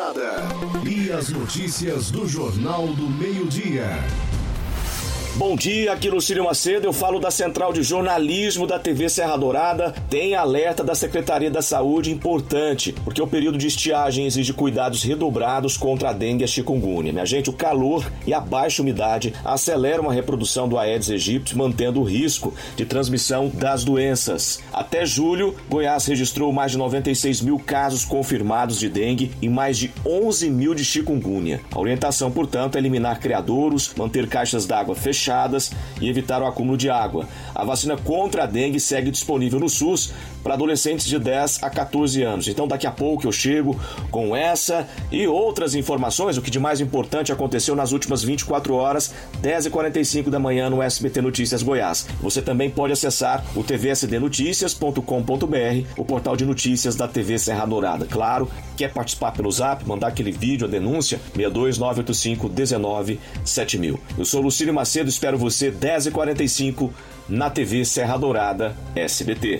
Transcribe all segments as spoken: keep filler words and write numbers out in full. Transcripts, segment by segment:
Dourada. E as notícias do Jornal do Meio-Dia. Bom dia, aqui Lucílio Macedo, eu falo da Central de Jornalismo da T V Serra Dourada. Tem alerta da Secretaria da Saúde importante, porque o período de estiagem exige cuidados redobrados contra a dengue e a chikungunya. Minha gente, o calor e a baixa umidade aceleram a reprodução do Aedes aegypti, mantendo o risco de transmissão das doenças. Até julho, Goiás registrou mais de noventa e seis mil casos confirmados de dengue e mais de onze mil de chikungunya. A orientação, portanto, é eliminar criadouros, manter caixas d'água fechadas e evitar o acúmulo de água. A vacina contra a dengue segue disponível no SUS para adolescentes de dez a quatorze anos. Então daqui a pouco eu chego com essa e outras informações, o que de mais importante aconteceu nas últimas vinte e quatro horas, dez e quarenta e cinco da manhã no S B T Notícias Goiás. Você também pode acessar o t v s d noticias ponto com ponto b r, o portal de notícias da T V Serra Dourada. Claro, quer participar pelo Zap, mandar aquele vídeo, a denúncia, seis dois nove oito cinco um nove sete mil. Eu sou Lucílio Macedo, espero você dez e quarenta e cinco na T V Serra Dourada S B T.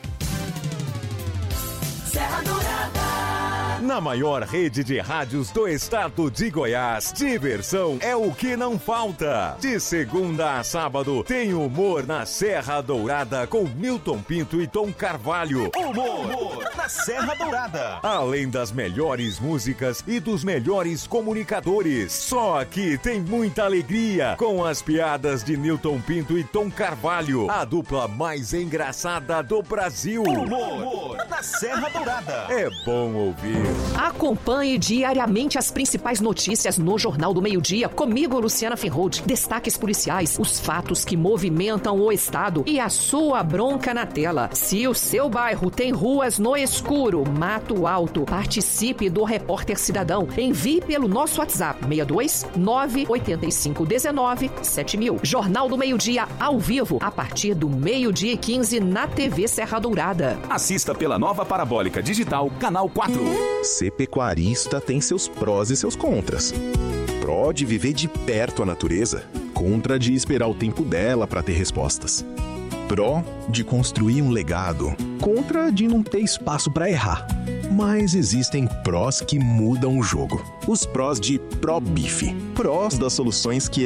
Serra Dourada. Na maior rede de rádios do estado de Goiás, diversão é o que não falta. De segunda a sábado, tem humor na Serra Dourada com Milton Pinto e Tom Carvalho. Humor, humor na Serra Dourada. Além das melhores músicas e dos melhores comunicadores. Só aqui tem muita alegria com as piadas de Milton Pinto e Tom Carvalho, a dupla mais engraçada do Brasil. Humor, humor na Serra Dourada. É bom ouvir. Acompanhe diariamente as principais notícias no Jornal do Meio-Dia. Comigo, Luciana Finrold. Destaques policiais, os fatos que movimentam o estado e a sua bronca na tela. Se o seu bairro tem ruas no escuro, mato alto, participe do Repórter Cidadão. Envie pelo nosso WhatsApp seis dois nove oito cinco um nove sete mil. Jornal do Meio-Dia ao vivo, a partir do meio-dia e quinze na T V Serra Dourada. Assista pela nova Parabólica Digital, Canal quatro. Ser pecuarista tem seus prós e seus contras. Pró de viver de perto a natureza, contra de esperar o tempo dela para ter respostas. Pró de construir um legado, contra de não ter espaço para errar. Mas existem prós que mudam o jogo. Os prós de ProBif. Prós das soluções que